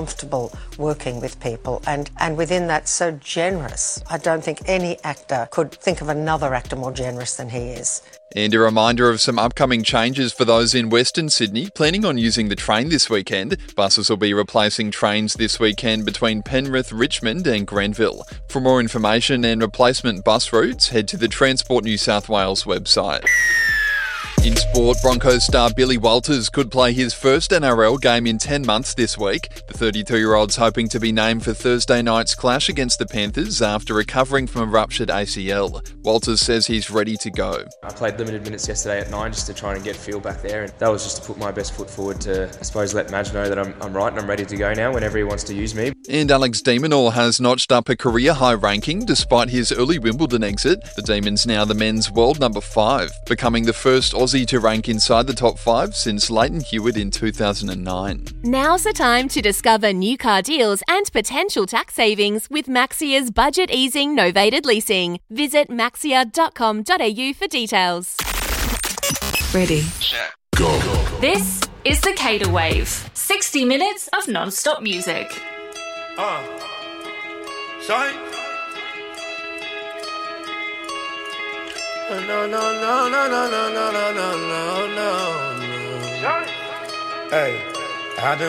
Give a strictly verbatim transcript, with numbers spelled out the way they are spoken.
comfortable working with people and, and within that so generous. I don't think any actor could think of another actor more generous than he is. And a reminder of some upcoming changes for those in Western Sydney planning on using the train this weekend. Buses will be replacing trains this weekend between Penrith, Richmond and Grenville. For more information and replacement bus routes, head to the Transport New South Wales website. In sport, Broncos star Billy Walters could play his first N R L game in ten months this week. The thirty-two-year-old's hoping to be named for Thursday night's clash against the Panthers after recovering from a ruptured A C L. Walters says he's ready to go. I played limited minutes yesterday at nine just to try and get feel back there, and that was just to put my best foot forward to, I suppose, let Madge know that I'm, I'm right and I'm ready to go now whenever he wants to use me. And Alex de Minaur has notched up a career-high ranking despite his early Wimbledon exit. The Demon's now the men's world number five, becoming the first Aussie to rank inside the top five since Leighton Hewitt in two thousand nine. Now's the time to discover new car deals and potential tax savings with Maxia's budget easing novated leasing. Visit maxia dot com dot a u for details. Ready. Set. Go. This is the Cater Wave. sixty minutes of non-stop music. Uh. Sorry. No, no, no, no, no, no, no, no, no, no, no. Sorry. Hey, I done